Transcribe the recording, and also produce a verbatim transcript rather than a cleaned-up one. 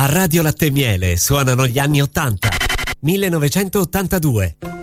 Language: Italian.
A Radio Latte e Miele suonano gli anni ottanta. millenovecentottantadue.